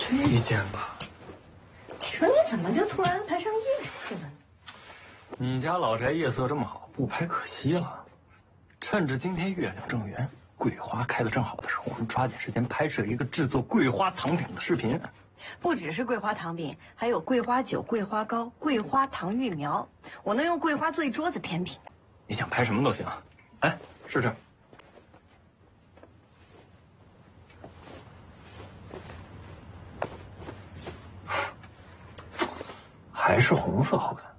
推荐吧。 你说你怎么就突然安排上夜戏了呢？ 你家老宅夜色这么好，不拍可惜了。趁着今天月亮正圆，桂花开得正好的时候，我们抓紧时间拍摄一个制作桂花糖饼的视频。 不只是桂花糖饼，还有桂花酒、桂花糕、桂花糖芋苗，我能用桂花做一桌子甜品。 你想拍什么都行，哎，试试。还是红色好看。